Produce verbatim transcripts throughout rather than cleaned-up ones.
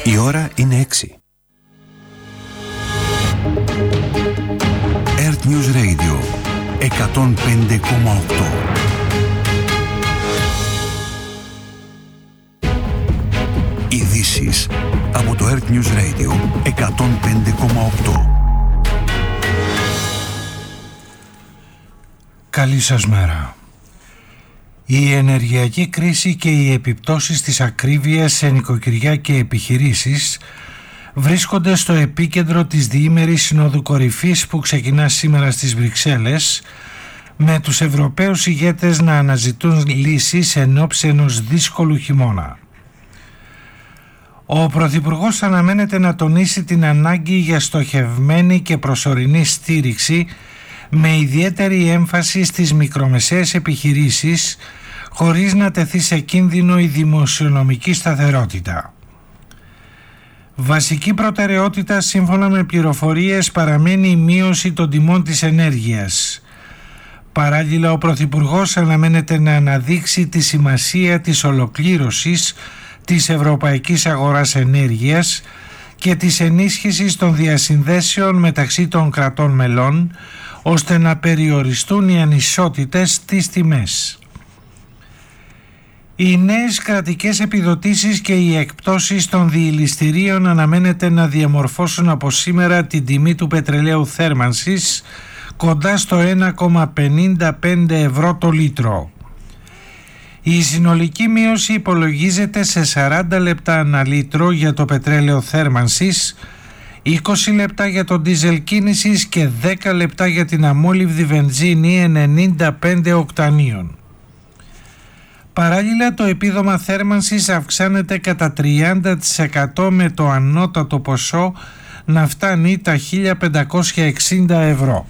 Η ώρα είναι έξι. Earth News Radio εκατόν πέντε κόμμα οκτώ. Ειδήσεις από το Earth News Radio εκατόν πέντε κόμμα οκτώ. Καλή σας μέρα. Η ενεργειακή κρίση και οι επιπτώσεις της ακρίβειας σε νοικοκυριά και επιχειρήσεις βρίσκονται στο επίκεντρο της διήμερης Συνόδου Κορυφής που ξεκινά σήμερα στις Βρυξέλλες, με τους Ευρωπαίους ηγέτες να αναζητούν λύσεις εν ώψη ενός δύσκολου χειμώνα. Ο Πρωθυπουργός αναμένεται να τονίσει την ανάγκη για στοχευμένη και προσωρινή στήριξη με ιδιαίτερη έμφαση στις μικρομεσαίες επιχειρήσεις, χωρίς να τεθεί σε κίνδυνο η δημοσιονομική σταθερότητα. Βασική προτεραιότητα σύμφωνα με πληροφορίες παραμένει η μείωση των τιμών της ενέργειας. Παράλληλα, ο Πρωθυπουργός αναμένεται να αναδείξει τη σημασία της ολοκλήρωσης της ευρωπαϊκής αγοράς ενέργειας και της ενίσχυσης των διασυνδέσεων μεταξύ των κρατών μελών, ώστε να περιοριστούν οι ανισότητες στις τιμές. Οι νέες κρατικές επιδοτήσεις και οι εκπτώσεις των διηληστηρίων αναμένεται να διαμορφώσουν από σήμερα την τιμή του πετρελαίου θέρμανσης κοντά στο ένα κόμμα πενήντα πέντε ευρώ το λίτρο. Η συνολική μείωση υπολογίζεται σε σαράντα λεπτά ανά λίτρο για το πετρέλαιο θέρμανσης, είκοσι λεπτά για το ντίζελ κίνησης και δέκα λεπτά για την αμόλυβδη βενζίνη ενενήντα πέντε οκτανίων. Παράλληλα, το επίδομα θέρμανσης αυξάνεται κατά τριάντα τοις εκατό με το ανώτατο ποσό να φτάνει τα χίλια πεντακόσια εξήντα ευρώ.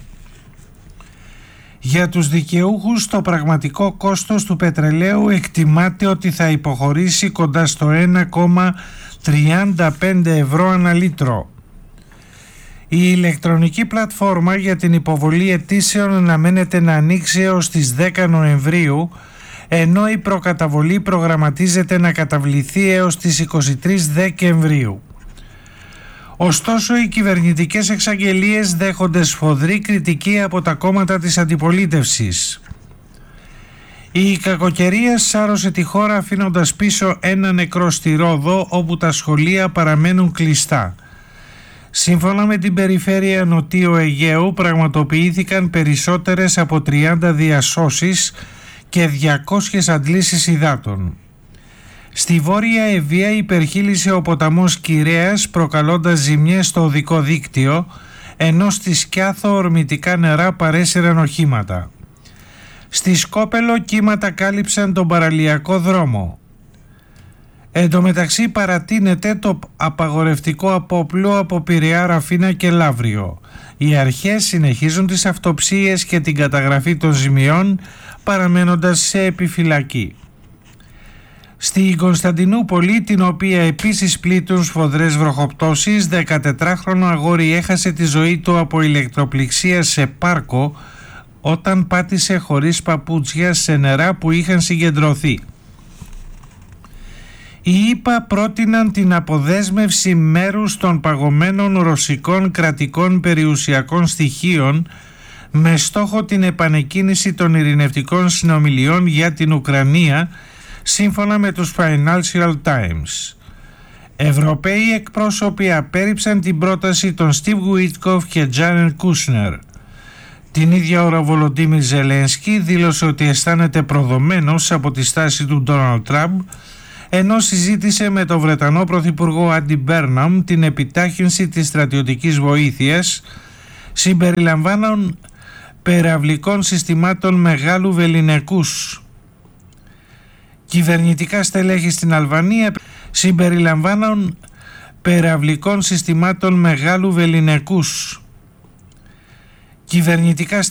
Για τους δικαιούχους, το πραγματικό κόστος του πετρελαίου εκτιμάται ότι θα υποχωρήσει κοντά στο ένα κόμμα τριάντα πέντε ευρώ ανά λίτρο. Η ηλεκτρονική πλατφόρμα για την υποβολή αιτήσεων αναμένεται να ανοίξει έως τις δέκα Νοεμβρίου, ενώ η προκαταβολή προγραμματίζεται να καταβληθεί έως τις είκοσι τρεις Δεκεμβρίου. Ωστόσο, οι κυβερνητικές εξαγγελίες δέχονται σφοδρή κριτική από τα κόμματα της αντιπολίτευσης. Η κακοκαιρία σάρωσε τη χώρα αφήνοντας πίσω ένα νεκρό στη Ρόδο, όπου τα σχολεία παραμένουν κλειστά. Σύμφωνα με την περιφέρεια Νοτίου Αιγαίου, πραγματοποιήθηκαν περισσότερες από τριάντα διασώσεις και διακόσιες αντλήσεις υδάτων. Στη Βόρεια Ευβοία υπερχείλισε ο ποταμός Κυρέας, προκαλώντας ζημιές στο οδικό δίκτυο, ενώ στη Σκιάθο ορμητικά νερά παρέσυραν οχήματα. Στη Σκόπελο κύματα κάλυψαν τον παραλιακό δρόμο. Εν τω μεταξύ παρατείνεται το απαγορευτικό απόπλου από Πειραιά, Ραφίνα και Λαύριο. Οι αρχές συνεχίζουν τις αυτοψίες και την καταγραφή των ζημιών, παραμένοντας σε επιφυλακή. Στη Κωνσταντινούπολη, την οποία επίσης πλήττουν σφοδρές βροχοπτώσεις, δεκατετράχρονο αγόρι έχασε τη ζωή του από ηλεκτροπληξία σε πάρκο όταν πάτησε χωρίς παπούτσια σε νερά που είχαν συγκεντρωθεί. Οι ΗΠΑ πρότειναν την αποδέσμευση μέρους των παγωμένων ρωσικών κρατικών περιουσιακών στοιχείων με στόχο την επανεκκίνηση των ειρηνευτικών συνομιλιών για την Ουκρανία, σύμφωνα με τους Financial Times. Ευρωπαίοι εκπρόσωποι απέρριψαν την πρόταση των Στίβ Γουίτκοφ και Τζάρεντ Κούσνερ. Την ίδια ώρα ο Βολοντίμιρ Ζελένσκι δήλωσε ότι αισθάνεται προδομένος από τη στάση του Ντόναλντ Τραμπ, ενώ συζήτησε με τον Βρετανό Πρωθυπουργό Άντι Μπέρναμ την επιτάχυνση της στρατιωτικής βοήθειας συμπεριλαμβάνων πυραυλικών συστημάτων μεγάλου βεληνικούς. Κυβερνητικά στελέχη στην Αλβανία συμπεριλαμβάνων πυραυλικών συστημάτων μεγάλου βεληνικούς. Κυβερνητικά